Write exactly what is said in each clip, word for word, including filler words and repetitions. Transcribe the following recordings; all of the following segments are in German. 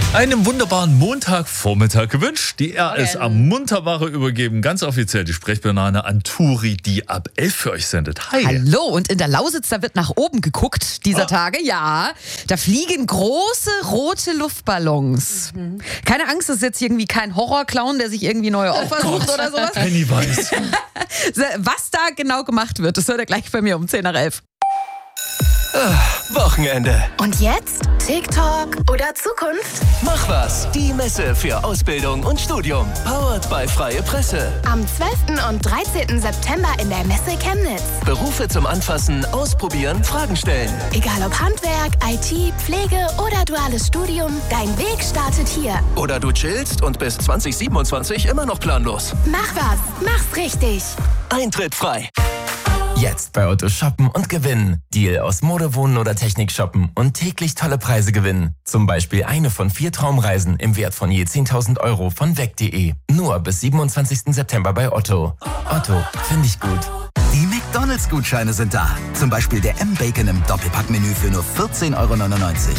Einen wunderbaren Montagvormittag gewünscht. Die R S A Munterware übergeben ganz offiziell die Sprechbanane an Turi, die ab elf für euch sendet. Hi. Hallo, und in der Lausitz, da wird nach oben geguckt dieser oh. Tage. Ja, da fliegen große rote Luftballons. Mhm. Keine Angst, das ist jetzt irgendwie kein Horrorclown, der sich irgendwie neue Opfer sucht oh oder sowas. Pennywise. Was da genau gemacht wird, das hört ihr gleich bei mir um zehn nach elf. Ah, Wochenende. Und jetzt? TikTok oder Zukunft? Mach was. Die Messe für Ausbildung und Studium. Powered by Freie Presse. Am zwölften und dreizehnten September in der Messe Chemnitz. Berufe zum Anfassen, Ausprobieren, Fragen stellen. Egal ob Handwerk, I T, Pflege oder duales Studium, dein Weg startet hier. Oder du chillst und bis zwanzig siebenundzwanzig immer noch planlos. Mach was. Mach's richtig. Eintritt frei. Jetzt bei Otto shoppen und gewinnen. Deal aus Mode, Wohnen oder Technik shoppen und täglich tolle Preise gewinnen. Zum Beispiel eine von vier Traumreisen im Wert von je zehntausend Euro von weg punkt de. Nur bis siebenundzwanzigsten September bei Otto. Otto, finde ich gut. Die McDonalds-Gutscheine sind da. Zum Beispiel der M-Bacon im Doppelpackmenü für nur vierzehn Euro neunundneunzig.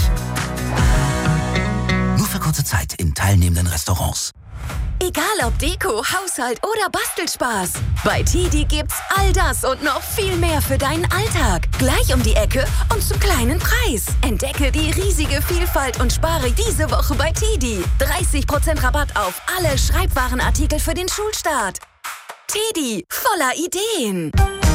Nur für kurze Zeit in teilnehmenden Restaurants. Egal ob Deko, Haushalt oder Bastelspaß. Bei Tidi gibt's all das und noch viel mehr für deinen Alltag. Gleich um die Ecke und zum kleinen Preis. Entdecke die riesige Vielfalt und spare diese Woche bei Tidi. dreißig Prozent Rabatt auf alle Schreibwarenartikel für den Schulstart. Tidi, voller Ideen.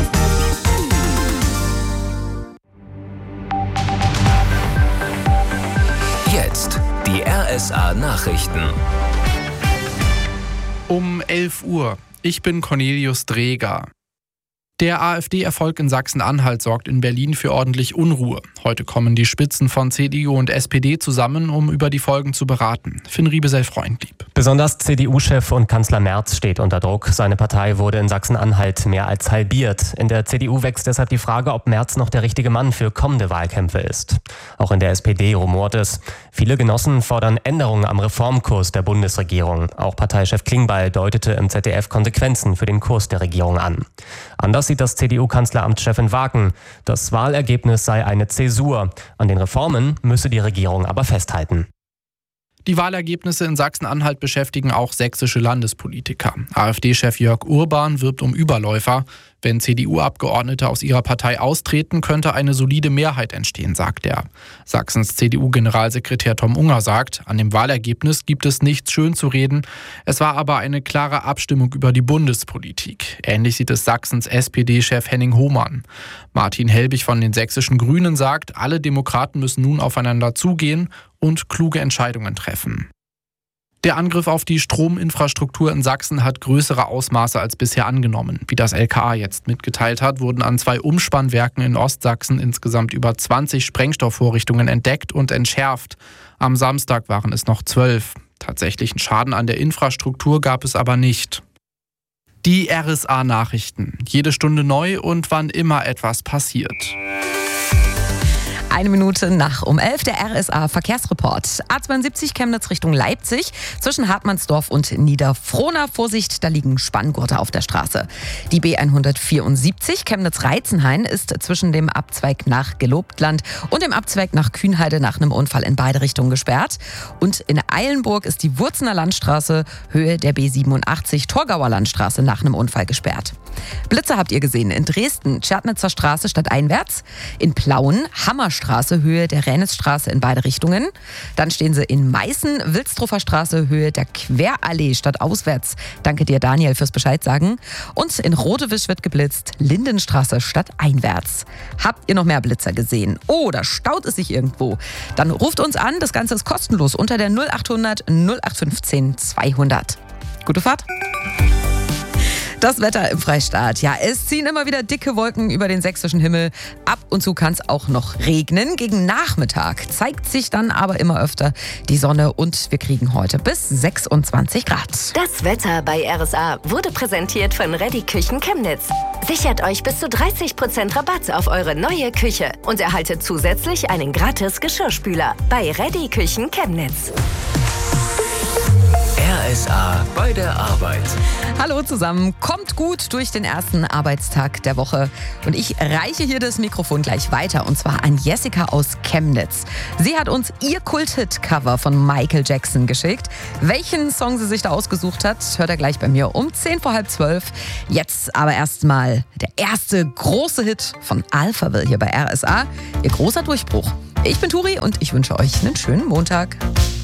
Jetzt die R S A Nachrichten. Um elf Uhr. Ich bin Cornelius Dreger. Der AfD-Erfolg in Sachsen-Anhalt sorgt in Berlin für ordentlich Unruhe. Heute kommen die Spitzen von C D U und S P D zusammen, um über die Folgen zu beraten. Finn Riebesell-Freundlieb. Besonders C D U-Chef und Kanzler Merz steht unter Druck. Seine Partei wurde in Sachsen-Anhalt mehr als halbiert. In der C D U wächst deshalb die Frage, ob Merz noch der richtige Mann für kommende Wahlkämpfe ist. Auch in der S P D rumort es. Viele Genossen fordern Änderungen am Reformkurs der Bundesregierung. Auch Parteichef Klingbeil deutete im Z D F Konsequenzen für den Kurs der Regierung an. Anders sieht das C D U-Kanzleramtschefin Wagen. Das Wahlergebnis sei eine Zäsur. An den Reformen müsse die Regierung aber festhalten. Die Wahlergebnisse in Sachsen-Anhalt beschäftigen auch sächsische Landespolitiker. AfD-Chef Jörg Urban wirbt um Überläufer. Wenn C D U-Abgeordnete aus ihrer Partei austreten, könnte eine solide Mehrheit entstehen, sagt er. Sachsens C D U-Generalsekretär Tom Unger sagt, an dem Wahlergebnis gibt es nichts schön zu reden. Es war aber eine klare Abstimmung über die Bundespolitik. Ähnlich sieht es Sachsens S P D-Chef Henning Hohmann. Martin Helbig von den sächsischen Grünen sagt, alle Demokraten müssen nun aufeinander zugehen und kluge Entscheidungen treffen. Der Angriff auf die Strominfrastruktur in Sachsen hat größere Ausmaße als bisher angenommen. Wie das L K A jetzt mitgeteilt hat, wurden an zwei Umspannwerken in Ostsachsen insgesamt über zwanzig Sprengstoffvorrichtungen entdeckt und entschärft. Am Samstag waren es noch zwölf. Tatsächlichen Schaden an der Infrastruktur gab es aber nicht. Die R S A-Nachrichten. Jede Stunde neu und wann immer etwas passiert. Eine Minute nach um elf, der R S A-Verkehrsreport. A zweiundsiebzig Chemnitz Richtung Leipzig, zwischen Hartmannsdorf und Niederfrohna. Vorsicht, da liegen Spanngurte auf der Straße. Die B hundertvierundsiebzig Chemnitz-Reizenhain ist zwischen dem Abzweig nach Gelobtland und dem Abzweig nach Kühnheide nach einem Unfall in beide Richtungen gesperrt. Und in Eilenburg ist die Wurzener Landstraße, Höhe der B siebenundachtzig, Torgauer Landstraße nach einem Unfall gesperrt. Blitze habt ihr gesehen in Dresden, Tschernitzer Straße stadteinwärts, in Plauen, Hammerstraße, Höhe der Rennesstraße in beide Richtungen. Dann stehen sie in Meißen, Wilsdruffer Straße, Höhe der Querallee stadtauswärts. Danke dir, Daniel, fürs Bescheid sagen. Und in Rodewisch wird geblitzt, Lindenstraße stadteinwärts. Habt ihr noch mehr Blitzer gesehen? Oder staut es sich irgendwo? Dann ruft uns an, das Ganze ist kostenlos unter der null achthundert null acht fünfzehn zweihundert. Gute Fahrt! Das Wetter im Freistaat. Ja, es ziehen immer wieder dicke Wolken über den sächsischen Himmel. Ab und zu kann es auch noch regnen. Gegen Nachmittag zeigt sich dann aber immer öfter die Sonne und wir kriegen heute bis sechsundzwanzig Grad. Das Wetter bei R S A wurde präsentiert von Reddy Küchen Chemnitz. Sichert euch bis zu dreißig Prozent Rabatt auf eure neue Küche und erhaltet zusätzlich einen gratis Geschirrspüler bei Reddy Küchen Chemnitz. R S A bei der Arbeit. Hallo zusammen, kommt gut durch den ersten Arbeitstag der Woche. Und ich reiche hier das Mikrofon gleich weiter, und zwar an Jessica aus Chemnitz. Sie hat uns ihr Kult-Hit-Cover von Michael Jackson geschickt. Welchen Song sie sich da ausgesucht hat, hört er gleich bei mir um zehn vor halb zwölf. Jetzt aber erstmal der erste große Hit von Alphaville hier bei R S A. Ihr großer Durchbruch. Ich bin Turi und ich wünsche euch einen schönen Montag.